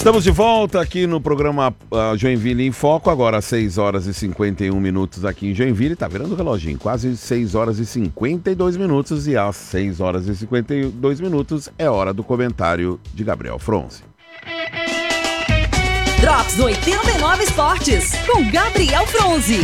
Estamos de volta aqui no programa Joinville em Foco, agora às 6 horas e 51 minutos aqui em Joinville. Tá virando o reloginho, quase 6 horas e 52 minutos, e às 6 horas e 52 minutos é hora do comentário de Gabriel Fronzi. Drops no 89 Esportes, com Gabriel Fronzi.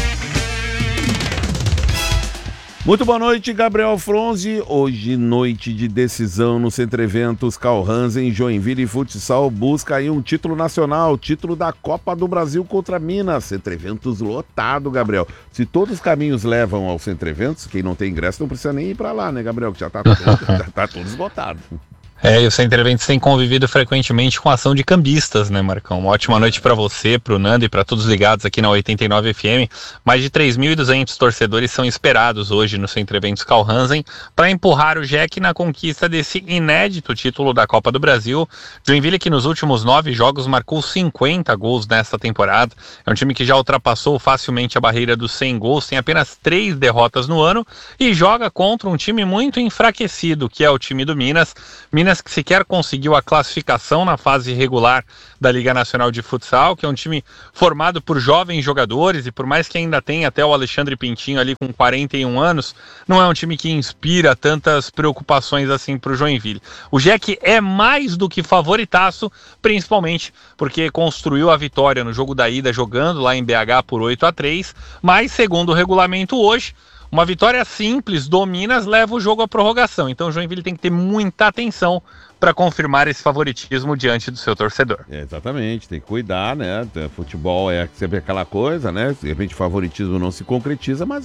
Muito boa noite, Gabriel Fronzi. Hoje, noite de decisão no Centro Eventos Carl Hansen. Joinville Futsal busca aí um título nacional, título da Copa do Brasil contra Minas. Centro Eventos lotado, Gabriel. Se todos os caminhos levam ao Centro Eventos, quem não tem ingresso não precisa nem ir pra lá, né, Gabriel? Que já tá todo esgotado. E o Centro Eventos tem convivido frequentemente com a ação de cambistas, né, Marcão? Uma ótima noite para você, para o Nando e para todos ligados aqui na 89 FM. Mais de 3.200 torcedores são esperados hoje no Centro Eventos Carl Hansen para empurrar o Jack na conquista desse inédito título da Copa do Brasil. Joinville, que nos últimos 9 jogos marcou 50 gols nesta temporada. É um time que já ultrapassou facilmente a barreira dos 100 gols, tem apenas 3 derrotas no ano e joga contra um time muito enfraquecido, que é o time do Minas, que sequer conseguiu a classificação na fase regular da Liga Nacional de Futsal, que é um time formado por jovens jogadores, e por mais que ainda tenha até o Alexandre Pintinho ali com 41 anos, não é um time que inspira tantas preocupações assim para o Joinville. O Jack é mais do que favoritaço, principalmente porque construiu a vitória no jogo da ida jogando lá em BH por 8-3, mas segundo o regulamento hoje, uma vitória simples do Minas leva o jogo à prorrogação. Então o Joinville tem que ter muita atenção para confirmar esse favoritismo diante do seu torcedor. Exatamente, tem que cuidar, né? Futebol é sempre aquela coisa, né? De repente o favoritismo não se concretiza, mas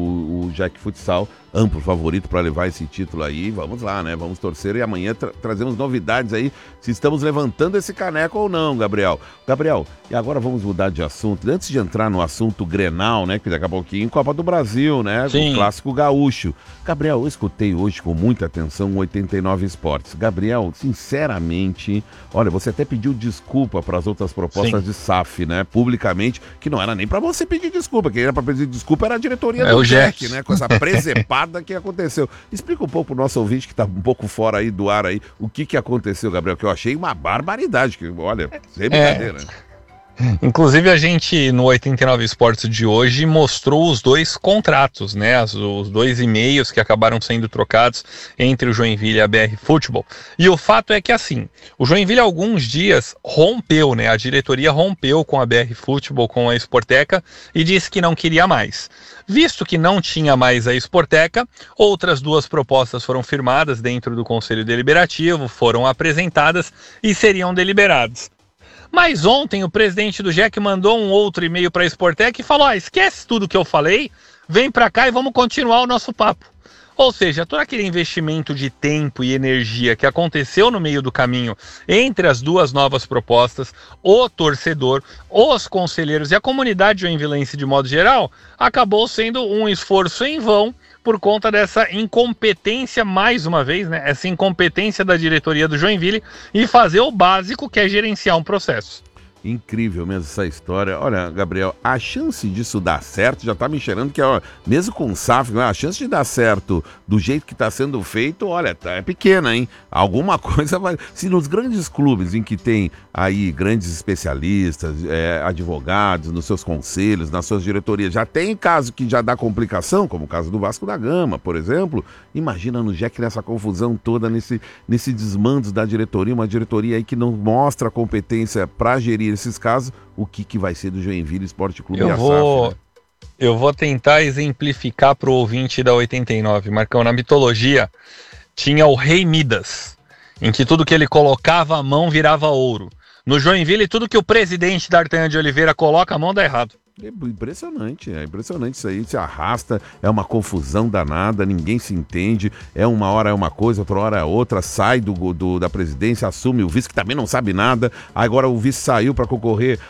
o Jack Futsal, amplo favorito para levar esse título aí. Vamos lá, né? Vamos torcer e amanhã trazemos novidades aí, se estamos levantando esse caneco ou não, Gabriel. Gabriel, e agora vamos mudar de assunto. Antes de entrar no assunto Grenal, né? Que daqui a pouquinho, Copa do Brasil, né? Sim. O clássico gaúcho. Gabriel, eu escutei hoje com muita atenção o 89 Esportes. Gabriel, sinceramente, olha, você até pediu desculpa para as outras propostas de SAF, né? Publicamente, que não era nem para você pedir desculpa. Quem era para pedir desculpa era a diretoria do Jack, né? Com essa presepada que aconteceu. Explica um pouco pro nosso ouvinte que tá um pouco fora aí do ar aí, o que aconteceu, Gabriel, que eu achei uma barbaridade, que, olha, sem brincadeira. Inclusive a gente no 89 Esportes de hoje mostrou os 2 contratos, né, os 2 e-mails que acabaram sendo trocados entre o Joinville e a BR Futebol. E o fato é que assim, o Joinville há alguns dias rompeu, né, a diretoria rompeu com a BR Futebol, com a Sporteca, e disse que não queria mais. Visto que não tinha mais a Sporteca, outras 2 propostas foram firmadas dentro do Conselho Deliberativo, foram apresentadas e seriam deliberadas. Mas ontem o presidente do Jack mandou um outro e-mail para a Sportec e falou: esquece tudo que eu falei, vem para cá e vamos continuar o nosso papo. Ou seja, todo aquele investimento de tempo e energia que aconteceu no meio do caminho entre as 2 novas propostas, o torcedor, os conselheiros e a comunidade joinvilense de modo geral, acabou sendo um esforço em vão por conta dessa incompetência, mais uma vez, né? Essa incompetência da diretoria do Joinville em fazer o básico, que é gerenciar um processo. Incrível mesmo essa história. Olha, Gabriel, a chance disso dar certo já tá me cheirando que, ó, mesmo com o SAF, a chance de dar certo do jeito que tá sendo feito, olha, é pequena, hein? Alguma coisa vai... Se nos grandes clubes em que tem aí grandes especialistas, advogados, nos seus conselhos, nas suas diretorias, já tem caso que já dá complicação, como o caso do Vasco da Gama, por exemplo, imagina no Jack nessa confusão toda, nesse desmando da diretoria, uma diretoria aí que não mostra competência para gerir esses casos, o que vai ser do Joinville Esporte Clube e a SAF, né? Eu vou tentar exemplificar para o ouvinte da 89, Marcão. Na mitologia tinha o rei Midas, em que tudo que ele colocava a mão virava ouro. No Joinville, tudo que o presidente D'Artagnan de Oliveira coloca a mão dá errado. É impressionante isso aí, se arrasta, é uma confusão danada, ninguém se entende, uma hora é uma coisa, outra hora é outra, sai da presidência, assume o vice, que também não sabe nada, agora o vice saiu para concorrer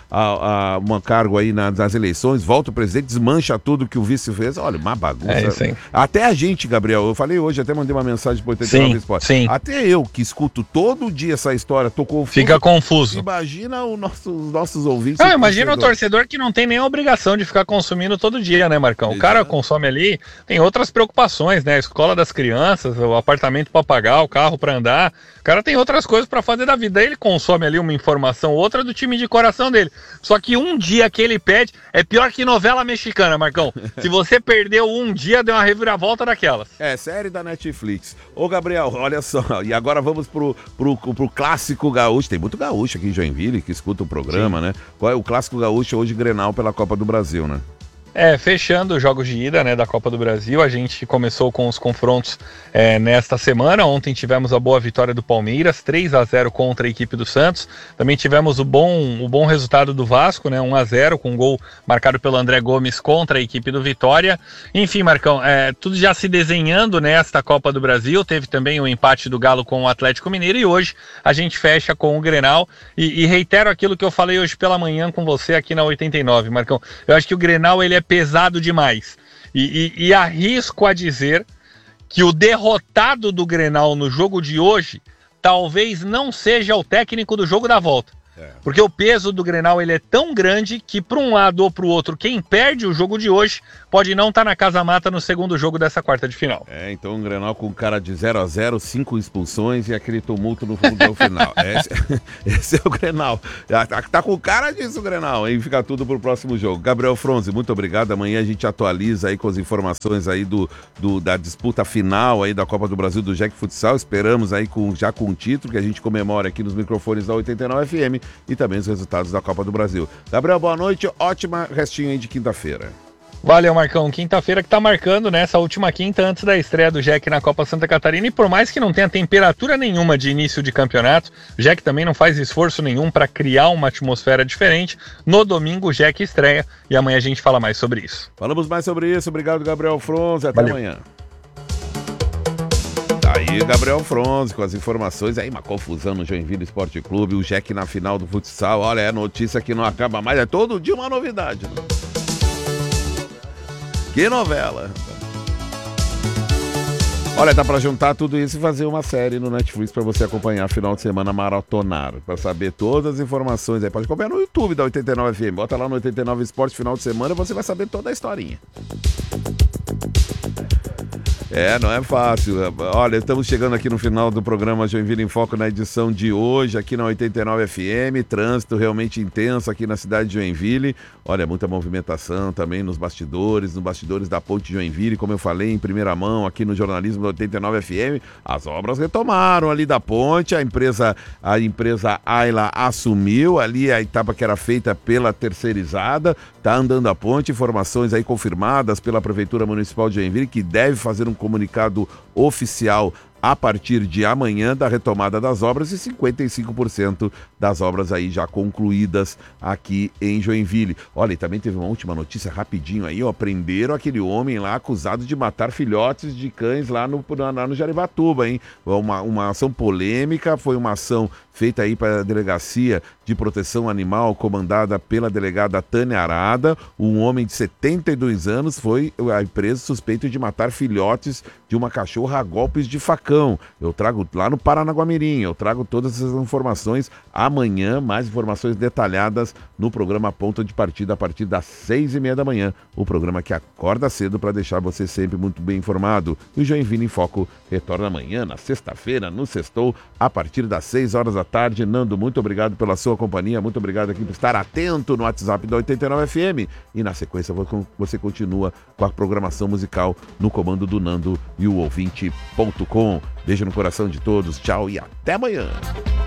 a um cargo aí nas eleições, volta o presidente, desmancha tudo que o vice fez, olha, uma bagunça. Até a gente, Gabriel, eu falei hoje, até mandei uma mensagem pro 89 Esporte, até eu que escuto todo dia essa história, tô confuso. Fica confuso. Imagina os nossos ouvintes. Imagina o torcedor que não tem nem obrigação obrigação de ficar consumindo todo dia, né, Marcão? O cara consome ali, tem outras preocupações, né? A escola das crianças, o apartamento para pagar, o carro para andar. O cara tem outras coisas para fazer da vida. Aí ele consome ali uma informação, outra do time de coração dele. Só que um dia que ele perde é pior que novela mexicana, Marcão. Se você perdeu um dia, deu uma reviravolta daquelas. É, série da Netflix. Ô, Gabriel, olha só, e agora vamos pro clássico gaúcho. Tem muito gaúcho aqui em Joinville que escuta o programa, né? Qual é o clássico gaúcho hoje, Grenal pela Copa do Brasil, né? Fechando os jogos de ida, né, da Copa do Brasil, a gente começou com os confrontos nesta semana. Ontem tivemos a boa vitória do Palmeiras, 3-0 contra a equipe do Santos. Também tivemos o bom resultado do Vasco, né, 1-0, com um gol marcado pelo André Gomes contra a equipe do Vitória. Enfim, Marcão, tudo já se desenhando nesta Copa do Brasil. Teve também o empate do Galo com o Atlético Mineiro e hoje a gente fecha com o Grenal. E reitero aquilo que eu falei hoje pela manhã com você aqui na 89, Marcão. Eu acho que o Grenal, ele é pesado demais. E arrisco a dizer que o derrotado do Grenal no jogo de hoje talvez não seja o técnico do jogo da volta. Porque o peso do Grenal ele é tão grande que para um lado ou para o outro, quem perde o jogo de hoje pode não estar na casa-mata no segundo jogo dessa quarta de final. Então um Grenal com cara de 0-0, 5 expulsões e aquele tumulto no final. Esse é o Grenal. Tá com cara disso o Grenal, hein? Fica tudo pro próximo jogo. Gabriel Fronzi, muito obrigado. Amanhã a gente atualiza aí com as informações aí da disputa final aí da Copa do Brasil do Jack Futsal. Esperamos aí já com o título que a gente comemora aqui nos microfones da 89 FM. E também os resultados da Copa do Brasil. Gabriel, boa noite, ótima restinho aí de quinta-feira. Valeu, Marcão. Quinta-feira que tá marcando nessa última quinta antes da estreia do Jack na Copa Santa Catarina, e por mais que não tenha temperatura nenhuma de início de campeonato, o Jack também não faz esforço nenhum para criar uma atmosfera diferente. No domingo o Jack estreia e amanhã a gente fala mais sobre isso. Falamos mais sobre isso. Obrigado, Gabriel Fronzi. Até amanhã. Aí, Gabriel Fronzi, com as informações aí, uma confusão no Joinville Esporte Clube, o Jack na final do futsal, olha, é notícia que não acaba mais, é todo dia uma novidade. Né? Que novela! Olha, dá pra juntar tudo isso e fazer uma série no Netflix pra você acompanhar final de semana maratonar, pra saber todas as informações aí, pode acompanhar no YouTube da 89 FM, bota lá no 89 Esporte final de semana e você vai saber toda a historinha. Não é fácil. Olha, estamos chegando aqui no final do programa Joinville em Foco na edição de hoje, aqui na 89 FM, trânsito realmente intenso aqui na cidade de Joinville. Olha, muita movimentação também nos bastidores da Ponte Joinville, como eu falei em primeira mão aqui no jornalismo da 89 FM, as obras retomaram ali da ponte, a empresa Ayla assumiu ali a etapa que era feita pela terceirizada, tá andando a ponte, informações aí confirmadas pela Prefeitura Municipal de Joinville, que deve fazer um comunicado oficial a partir de amanhã da retomada das obras e 55% das obras aí já concluídas aqui em Joinville. Olha, e também teve uma última notícia rapidinho aí, ó, prenderam aquele homem lá acusado de matar filhotes de cães lá no Jarivatuba, hein? Uma ação polêmica, foi uma ação feita aí para a Delegacia de Proteção Animal, comandada pela delegada Tânia Arada. Um homem de 72 anos foi preso suspeito de matar filhotes de uma cachorra a golpes de facão. Eu trago lá no Paranaguamirim, eu trago todas essas informações amanhã, mais informações detalhadas no programa Ponto de Partida, a partir das 6h30 da manhã. O programa que acorda cedo para deixar você sempre muito bem informado. E o Joinville em Foco retorna amanhã, na sexta-feira, no Sextou, a partir das 6 horas da tarde. Nando, muito obrigado pela sua companhia, muito obrigado aqui por estar atento no WhatsApp da 89 FM. E na sequência você continua com a programação musical no comando do Nando e o ouvinte.com. Beijo no coração de todos, tchau e até amanhã.